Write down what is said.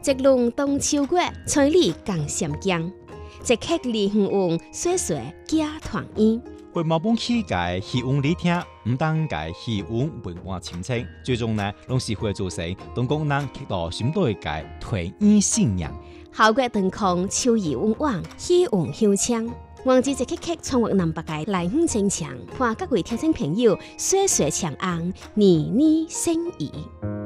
一龍當秋月，彩里更閃鏡。一客離遠遠，歲歲家團圓。 為毛本起嘅戲韻嚟聽，唔單嘅戲韻文化深切，最終呢，攏是會做成當講咱客到心內嘅團圓信仰。 校國燈空，秋意溫婉，戲韻響暢。王子一客客創獲南北嘅來遠情長，盼各位聽眾朋友歲歲長安，年年生意。